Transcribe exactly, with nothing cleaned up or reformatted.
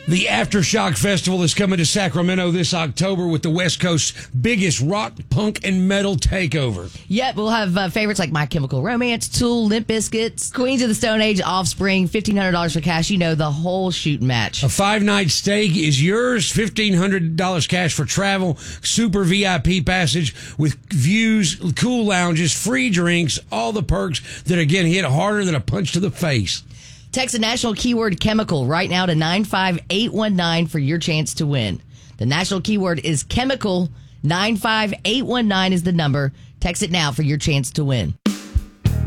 The Aftershock Festival is coming to Sacramento this October with the West Coast's biggest rock, punk, and metal takeover. Yep, we'll have uh, favorites like My Chemical Romance, Tool, Limp Bizkit, Queens of the Stone Age, Offspring, fifteen hundred dollars for cash. You know, the whole shooting match. A five-night stay is yours, fifteen hundred dollars cash for travel, super V I P passage with views, cool lounges, free drinks, all the perks that, again, hit harder than a punch to the face. Text the national keyword chemical right now to nine five eight one nine for your chance to win. The national keyword is chemical. nine five eight one nine is the number. Text it now for your chance to win.